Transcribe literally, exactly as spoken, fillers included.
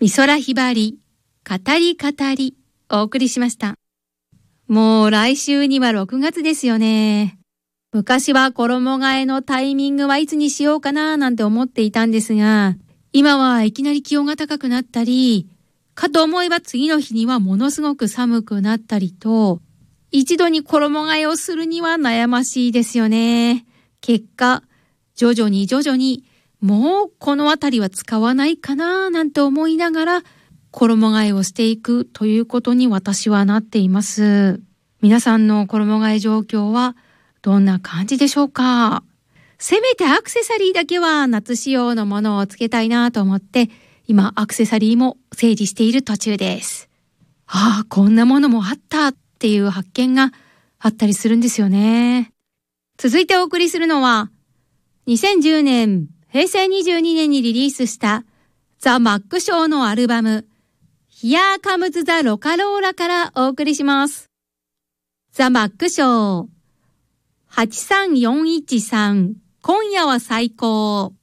美空ひばり、語り語り、お送りしました。もう来週にはろくがつですよね。昔は衣替えのタイミングはいつにしようかななんて思っていたんですが、今はいきなり気温が高くなったり、かと思えば次の日にはものすごく寒くなったりと、一度に衣替えをするには悩ましいですよね。結果、徐々に徐々にもうこのあたりは使わないかななんて思いながら衣替えをしていくということに私はなっています。皆さんの衣替え状況はどんな感じでしょうか？せめてアクセサリーだけは夏仕様のものをつけたいなと思って、今アクセサリーも整理している途中です。ああ、こんなものもあったっていう発見があったりするんですよね。続いてお送りするのは、にせんじゅうねん、へいせいにじゅうにねんにリリースしたザ・マックショーのアルバム、Here Comes the Rock'n'Rollからお送りします。ザ・マックショーはちさんよんいちさん、今夜は最高。